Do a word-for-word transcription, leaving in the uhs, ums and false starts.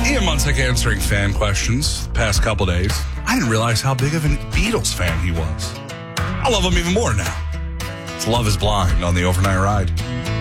Ian Munsick answering fan questions the past couple days. I didn't realize how big of a Beatles fan he was. I love him even more now. It's Love is Blind on the Overnight Ride.